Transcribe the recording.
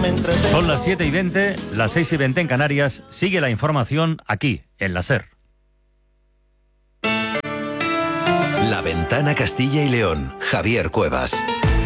me entretengo. Son las 7:20, las 6:20 en Canarias. Sigue la información aquí, en la SER. La Ventana Castilla y León, Javier Cuevas.